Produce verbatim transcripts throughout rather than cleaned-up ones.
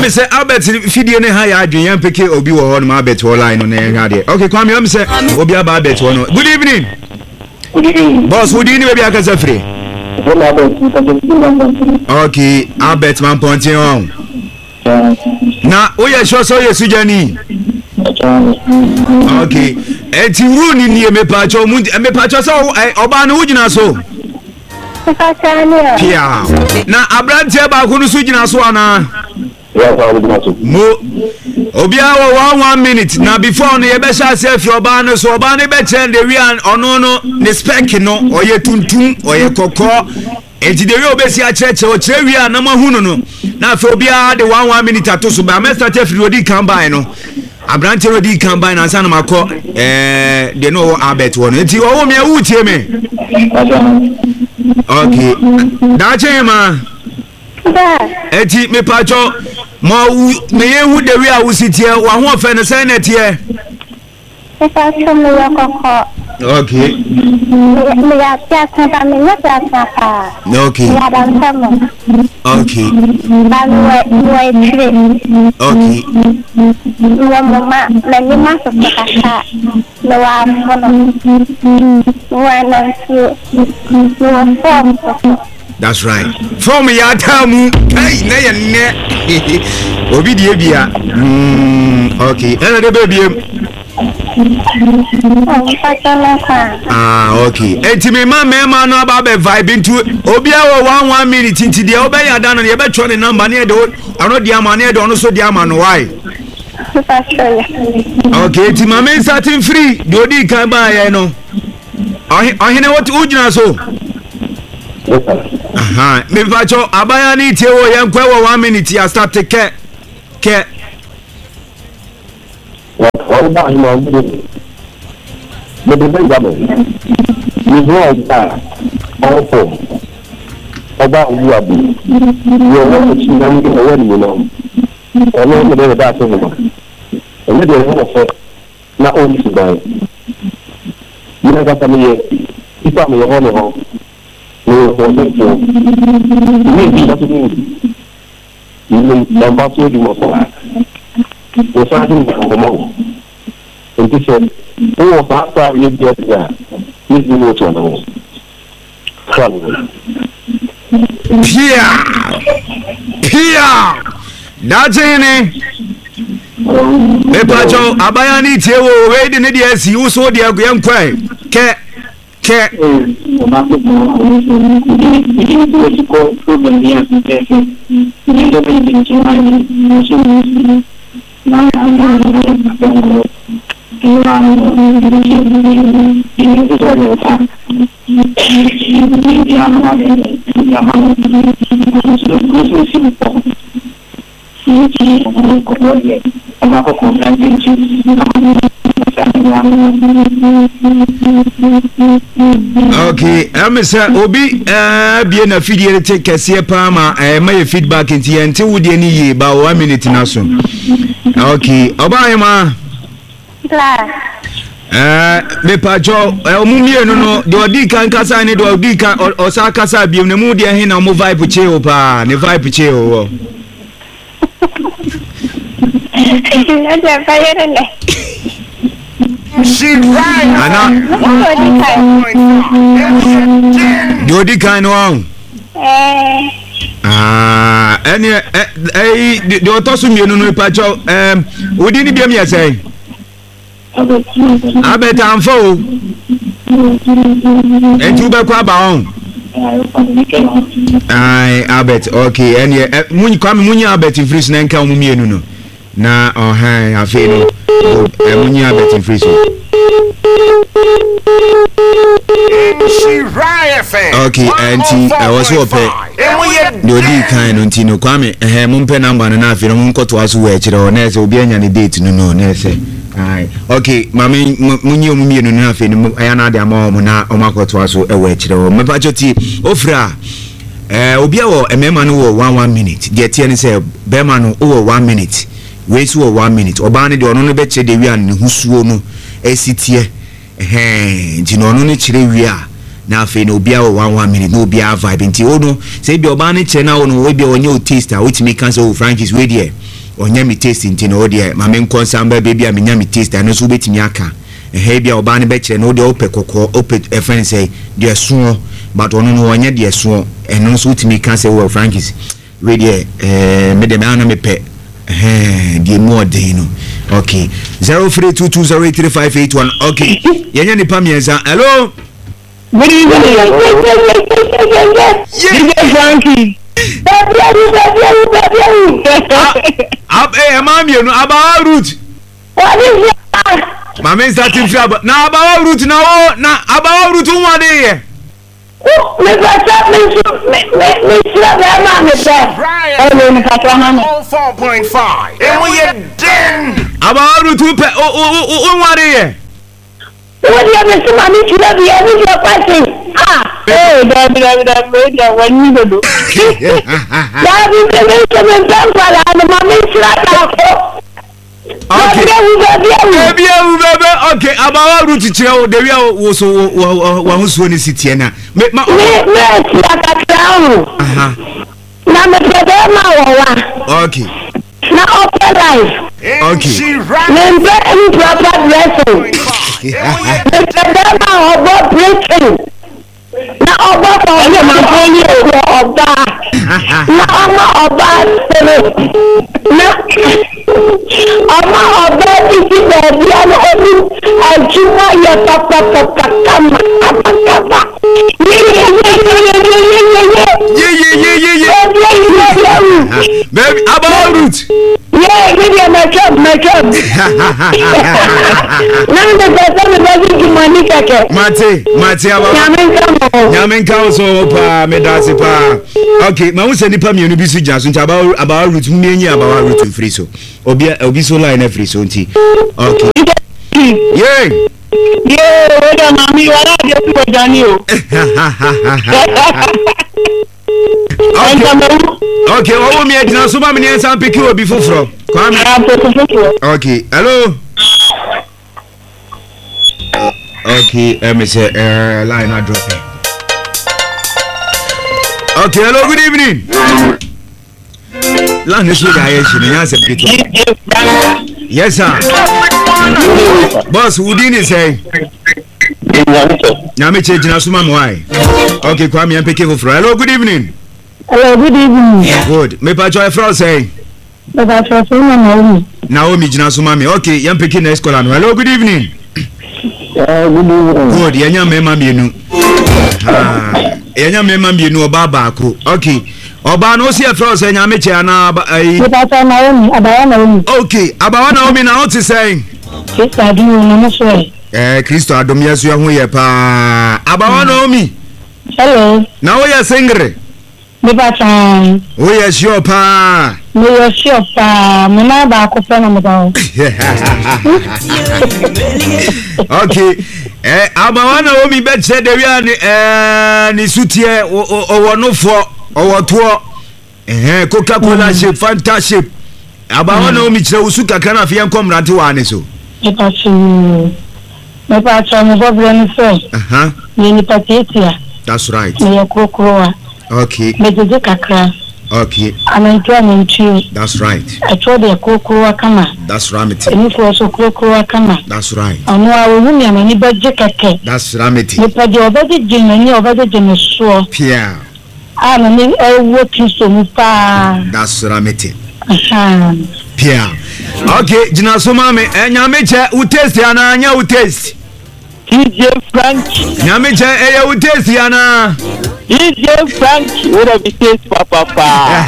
me say Albert video ne ha ya adwen yan peke obi wo ho no Albert wo line no na hwa de okay kwame am say obi aba Albert wo no good evening Good evening boss who di ni be akasa free okay Albert man pontin on na oye sure so ye sujani okay eti ru ni ni me pa cho mu me pa cho so oba no wugina so Pia na abrante ba ko no sujina so ana mo obia wo one minute na before no ye be sha se fi oba no so oba no be chen de wi an ono no ne spec no oye tuntum oye kokko enti de wi obesi a cheche o chere wi an na mahu no no na fe obia de one one minute atoso ba me start fi odi kan bai no abrante odi kan bai na san na makọ eh de no Albert wo no enti wo me wu tie me okay da chema eti me pacho mo me yehu de wi a wusitie wa ho ofe no sai na tie me pacho me yakoko okay me ya tia ta me ya ta ta okay ya dan tamo okay ba we we tre okay ya mama me ni ma so ta ta no wa mono wa na si no form. That's right. From ya tamu hey na ye ne obi die bia mm okay and the baby ah okay enti me ma me ma no aba be vibe into obi a one one minute inti dia obe ya da no ye be tro ne number ne de ano dia ma ne de ono so dia ma no why okay enti ma me starting free do di kan ba ya no ohine what ujina so aha me pacho abaya ni tie wo ye nkwa wo one minute ya start ke ke what ba ni mo bi me de be gabo ni zo ta opo oba wu abu yo wo ti na mi ko wani no ono me de da so mo ene de wo fo na o ni ba ni na ka mi ye ipa mi ho no ho no ho no so ni bi da so ni ni na ba so di mo so o sa di mo mo enti se o ba sa ni bi ya ni ni mo to no Pia Pia Dajene me pacho abaya ni tie wo we de ne de asi wo so de agyan kwai ke ke okay I'm say obi eh bie na fidie te kese pa ma eh my feedback nti ente wudi ni ye ba one minute na so okay oba ma eh me pacho omumie no no de odi kan kasa ni de odi kan osa kasa biem na mu de hin na mo vibe che o pa ne vibe che o She right. Ana. Do di kind one. Eh. Ah, any eh the otosu mienu no pacho em odi ni biam yesai. Abeta amfo. Entu be kwa ba on. Ai Albert okay any munyi kwa munyi Albert freeze na nka mumienu no. Na oh hai afi no. E munyi Albert freeze. She right fan. Okay, auntie, I was open. Do di kind unti no kwame eh mumpe number no na afi no munkoto aso we kire o na se obi anya ne date no no na se. Ai. Okay, mama munyi omumienu no afi no aya na de ama o na o makoto aso e we kire o. Mepa choti ofra eh obi a wo emema no wo one one minute. De tie ne se bema no wo one minute. We so wo one minute. Oba ne de ono no be che de wi an ne husuo no esitie. Eh nti no ono ne kire wi a na afi no obi a wo one one minute no obi a vibe nti ono se bi oba ne che na ono we bi onye o taste a otimi kan se o Francis we there onya mi taste nti no de ma me nkonsamba baby a menya mi taste ano so betimi aka eh bia oba ne be kire no de ope kokko ope e friend say de so but ono no onya de so eno so utimi ka say well Frankies we de eh me de me ana me pe eh de mo de no okay zero three two two zero eight three five eight one okay yenya ni pamienza hello good evening yes Frankie Ab eh mama you know about root. What is it? Mama starting trouble. Na about root na o na about root one day. Oh, me pata me me me me sila be ma me pe. Oh, me pata na me. four point five. And we are done. About root pe o o o one day. What do you mean to me sila be any your party? Ah, eh, da da da da when you do. Ya bi me me me pala na mama sila ta. Okay. Baby, baby. Okay, about root chill. There we are. Was one who's one city na. Me ma. Me me sila ta crown. Aha. Na me pe ma wa. Okay. Na open life. Okay. She right. Me be any proper dressing. Me pe ma obo preaching. Na obo for you ma foni oba. Na omo oba sele. Na omo oba ti ti be bia no obi ajuma ya papa papa kama kama. Ye ye Yeah, yeah, yeah, yeah, yeah. Baby, about root. Yeah, give me my job, my job. Now the person doesn't give money kake. Mate, mate about. Nyamen Nyamen ka so pa me dase pa. Okay, ma won se nipa mienu bi su jaso nti about about root me enyi about root free so. Obi obi so line free so nti. Okay. Yeah. Yeah, whether mommy wala dey to Johnny o. Okay. Okay, what me agina so ma me nsa piki obi foforo. Kwa me. Okay, hello. Okay, let me say uh, line I drop it. Okay, hello, good evening. Line is with I yes, sir. Boss, who didn't say? Now me change na suma why. Okay, kwa me piki foforo. Hello, good evening. Hello, good evening. Good. Me pa joy from say. Me pa joy from Naomi. Naomi jina suma me. Okay, yam piki na school anu. Hello, good evening. Uh, good evening. Good. Yanya me ma mienu. Ah. Yanya me ma mienu oba baako. Okay. Oba no see from say nyame che ana ai. Me pa joy Naomi, abawa Naomi. Okay, abawa Naomi na what say? Kristo adum no mo so. Eh, Kristo adum yesu ho ye pa. Abawa Naomi. Hello. Na wo ye singre. Me pa joy. Wo ye sure pa. Me ye sure pa. Me na ba ko fe no mo ba. Okay. Eh, abawa Naomi be che de wi ani eh ni sutie owo no fo owo to eh Coca-Cola shape Fanta shape. Abawa Naomi chire usu kakra na fe enkom rante wa ne so. Me pa joy. Me pa joy mo go bro ni so. Aha. Ni ni patetia. That's right. Me kokrowa. Okay. Me jeje kakra. Okay. Anantu anantu. That's right. Atwo de kokrowa kama. That's ramity. Eni fo so kokrowa kama. That's right. Anu awo hu mi amani beje keke. That's ramity. Me pa de obaje jenani obaje jeneso. Pia. Ah, me ewo Kristo mu pa. That's ramity. Aha. Pia. Okay, jina so mama enyame che u taste ana anya u taste. D J Frank. Nyame che eya u taste ana. D J Frank, what a taste papa pa.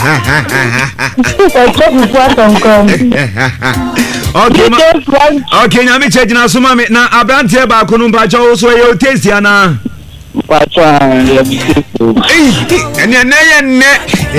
Okay, ma. Okay, nyame che jina so mama na abrantie ba ko no mpa che wo so eya u taste ana. Pacha, ya taste. Eh, ene ene ye ne.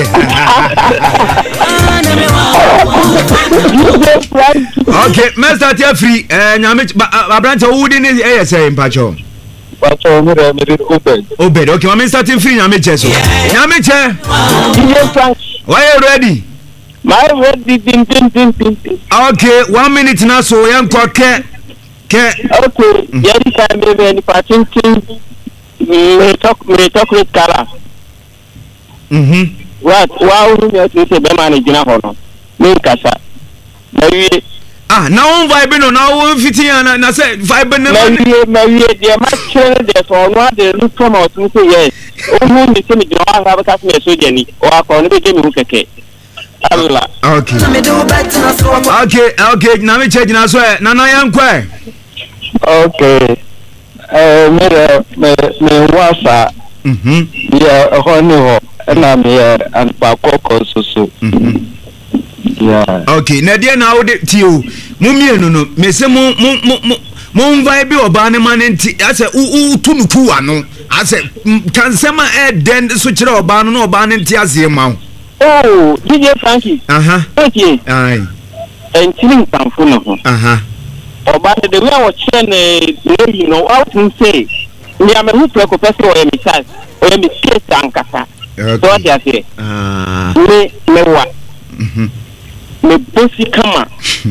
Okay, Mister Tia free. Eh, nyame abrantie wo di ni eya say mpa che. Pacha, me re me re Obed. Obed. Okay, mama starting free nyame che so. Nyame che. D J Frank. Why you ready? My ready din din din din. Okay, one minute now so yan ko ke ke. Okay, yari ka me be ni patin tin. Me talk me talk with kala. Mhm. What? Wow, you say be man gina hono. Me kasa. Maybe. Ah, now vibe no now fifty and I said vibe no. Maybe maybe the match there for one the look come out to say yes. Oh, me say me do have a customer so Jenny or I can be me keke. Allah. Okay. Okay, okay, na me check na so na na yan kwa. Okay. Eh me me me wasa. Mhm. Yeah, honey ho. Na me and pa kokko so so. Mhm. Yeah. Okay, na dia na wo de tio. Mo mienu no, me se mo mo mo mo vibe oba ne man nti ase u tunuku ano. Ase kansema e den so kire oba no na oba ne nti ase ma. Oh, D J Frankie. Aha. Okay. Aye. And chilling pamfo no ho. Aha. Oba the way I was chene you know out to say. Me am who play ko person o me chance. O me case ankasa. So what you say? Ah. Me me wa. Mhm. Me bosi kama.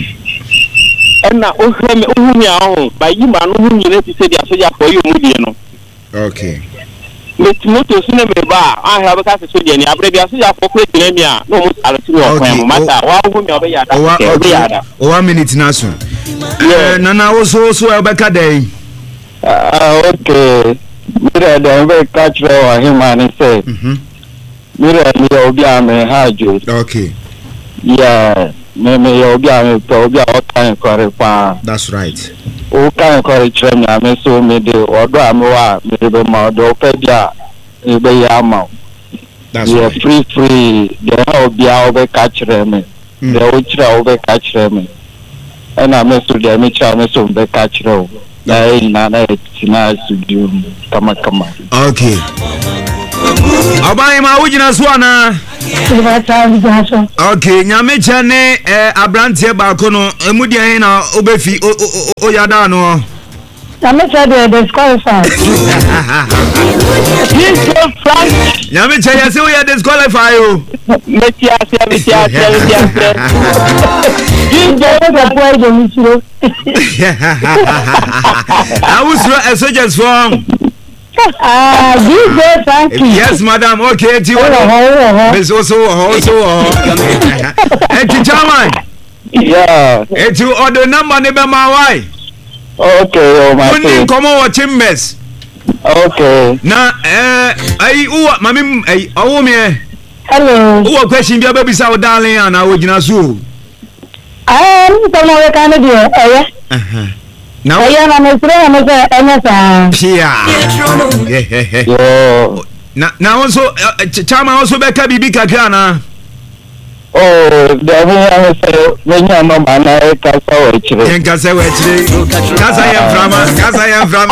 Na o hwe me o hu mi ahun ba yi ma no hu mi na ti se dia so ya for you mu die no. Okay. Me timoto so na me ba ah ha ba ka so dia ni abre dia so ya for ko dire mi a no mu ala ti wo kwan mu mata wa hu mi obe ya da. Obe ya da. O one minute na so. Eh nana wo so so e be ka dai. Ah okay. Mira da be ka tro wa him an say. Mhm. Mira ni obi ame hajo. Okay. Yeah. Me me obi ame to obi o kan kore pa. That's right. O kan kore trem na me so me de odo ame wa me be ma odo pe dia e be ya ma. That's yeah, right. Free free. The obi a obi ka kire me. The o kire obi ka kire me. Na me so de me kire me so be ka kire o. Na e na na tina studio kama kama. Okay. Oba ma wujina so ana. Okay, nyame chane eh abrantie ba ko no emudian na obefi o yada no. Nyame chade disqualify. Nyame chaya se o ya disqualify o. Metia se metia se metia. You don't have boy do misiro. I was a soldiers from. Ah, D J Frankie. Yes, madam. Okay, ti wo. Miss also also. Eh, ti chairman. Yeah. Eh, ti order number ne be ma why? Okay, oh my. Kun come on chambers. Okay. Na eh ai uwa mami ai awo me. Hello. Uwa question bia baby sa o darling ana wo gina so. Ah, nto mo we kan de eh. Aha. Now eh na me sure na me say enesa. Pia. Yo. Na na also chama also be ka bibi kakra na. Oh, the way I say when you no man I ka so we chire. Yen ka se we chire. Kasa yen frama, kasa yen frama.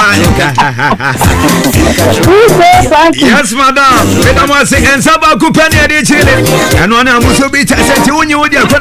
Yes madam. Madam was say en saba ku penny e de chire. Eno na muso bi ta se ti wonyi wodi